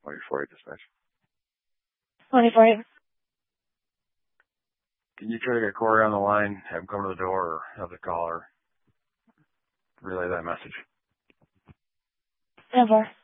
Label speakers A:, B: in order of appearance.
A: 24 dispatch.
B: 24.
A: Can you try to get Corey on the line, have him come to the door, or have the caller relay that message?
B: 10-4.